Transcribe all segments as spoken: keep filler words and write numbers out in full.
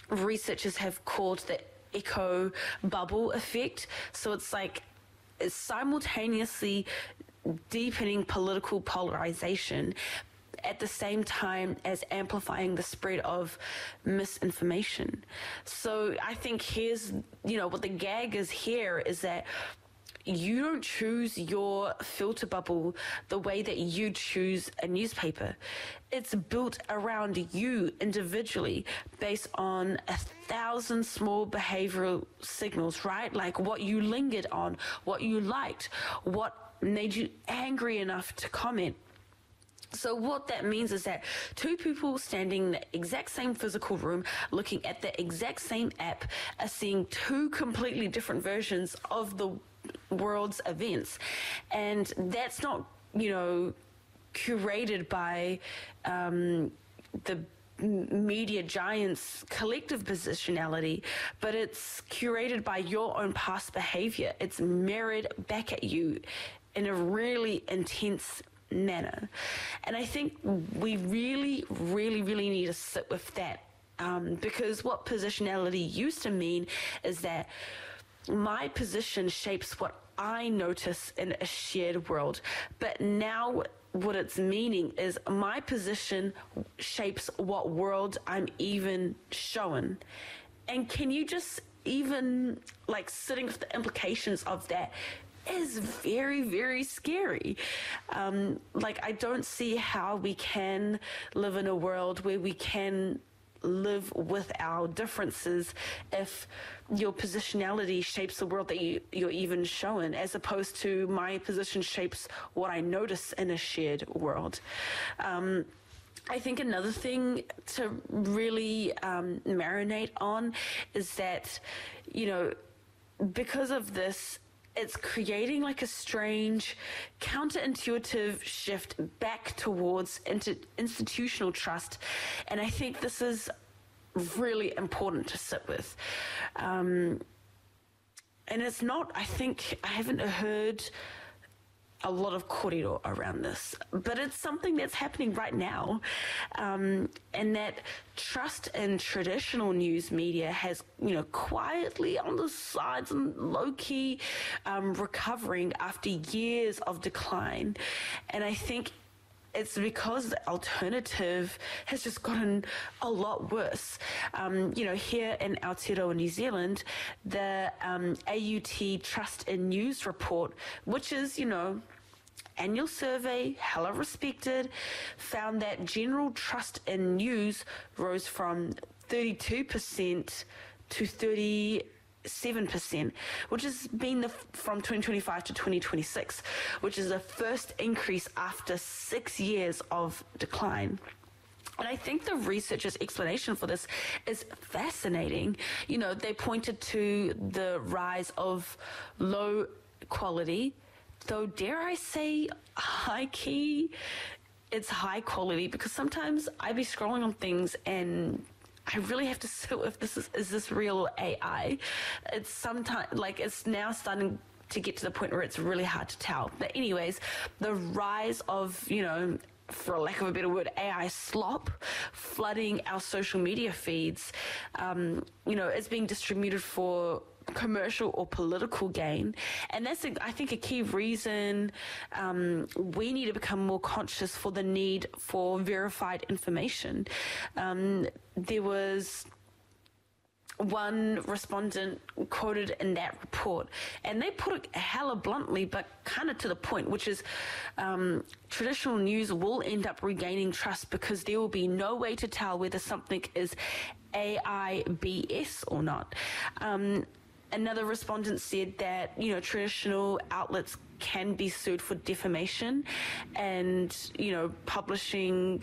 researchers have called the echo bubble effect. So it's like it's simultaneously deepening political polarization at the same time as amplifying the spread of misinformation. So I think here's, you know, what the gag is here is that you don't choose your filter bubble the way that you choose a newspaper. It's built around you individually based on a thousand small behavioral signals, right? Like what you lingered on, what you liked, what made you angry enough to comment. So what that means is that two people standing in the exact same physical room looking at the exact same app are seeing two completely different versions of the world's events. And that's not, you know, curated by um, the media giants' collective positionality, but it's curated by your own past behavior. It's mirrored back at you in a really intense manner. And I think we really, really, really need to sit with that, um, because what positionality used to mean is that my position shapes what I notice in a shared world. But now what it's meaning is my position shapes what world I'm even shown. And can you just even, like, sitting with the implications of that is very, very scary. Um, like, I don't see how we can live in a world where we can live with our differences if your positionality shapes the world that you, you're even shown, as opposed to my position shapes what I notice in a shared world. Um, I think another thing to really um, marinate on is that, you know, because of this, it's creating like a strange counterintuitive shift back towards into institutional trust. And I think this is really important to sit with. Um, and it's not, I think, I haven't heard a lot of kōrero around this, but it's something that's happening right now. Um, and that trust in traditional news media has, you know, quietly on the sides and low-key um, recovering after years of decline. And I think it's because the alternative has just gotten a lot worse. Um, you know, here in Aotearoa, New Zealand, the um, A U T Trust in News report, which is, you know, annual survey, hella respected, found that general trust in news rose from thirty-two percent to thirty-seven percent, which has been the, from twenty twenty-five to twenty twenty-six, which is the first increase after six years of decline. And I think the researchers' explanation for this is fascinating. You know, they pointed to the rise of low quality, though dare I say high key, it's high quality, because sometimes I be scrolling on things and I really have to sit with this is, is this real A I? It's sometimes, like, it's now starting to get to the point where it's really hard to tell. But anyways, the rise of, you know, for lack of a better word, A I slop flooding our social media feeds, um, you know, it's being distributed for commercial or political gain. And that's, I think, a key reason um, we need to become more conscious for the need for verified information. Um, there was one respondent quoted in that report, and they put it hella bluntly, but kind of to the point, which is um, traditional news will end up regaining trust because there will be no way to tell whether something is A I B S or not. Um, another respondent said that, you know, traditional outlets can be sued for defamation and, you know, publishing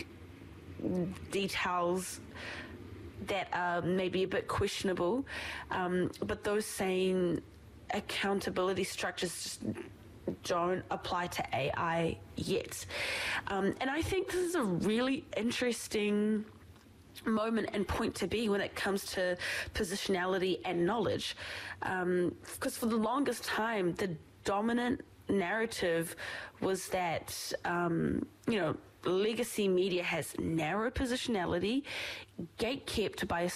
details that are maybe a bit questionable, um, but those same accountability structures just don't apply to A I yet. Um, and I think this is a really interesting moment and point to be when it comes to positionality and knowledge, um, because for the longest time, the dominant narrative was that, um, you know, legacy media has narrow positionality, gatekept by a